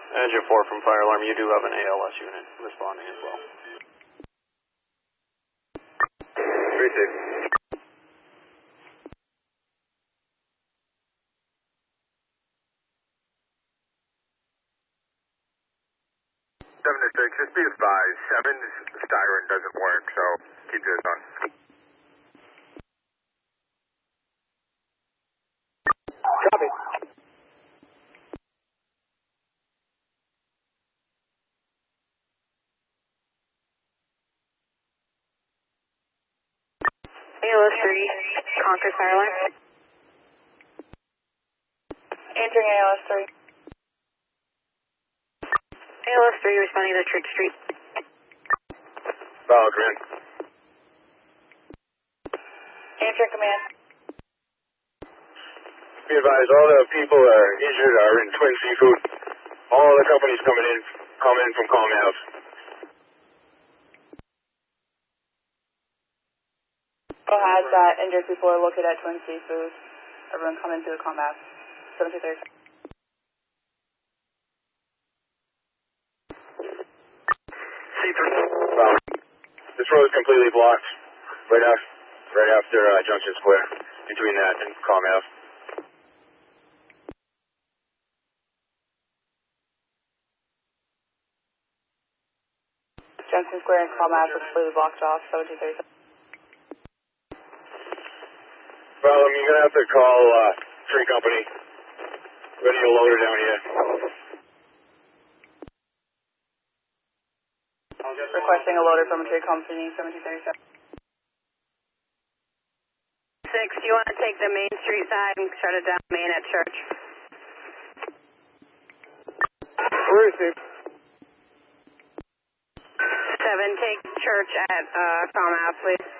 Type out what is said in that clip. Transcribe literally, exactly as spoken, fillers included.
Engine four from fire alarm, you do have an A L S unit responding as well. three six. seven to six, just be advised, seven's siren doesn't work, so keep this on. Copy. A L S three, Concord Fire Alarm. Answering A L S three. A L S three responding to Church Street. Follow, command. Answering command. Be advised, all the people that are injured are in Twin Seafood. All the companies coming in, coming in from Calm House. Go has that injured people are located at Twin Seafood. Everyone come into the Calm House. seven two three. C three. Wow. This road is completely blocked. Right after, right after uh, Junction Square. Between that and Calm House. Junction Square and Calm House is completely blocked off. seven two three. Well, I'm gonna have to call uh, Tree Company. Ready to load her down here. Requesting a loader from a tree company, seven two three seven. Six, do you want to take the Main Street side and shut it down Main at Church? Where is it? Seven, take Church at uh, Calm House, please.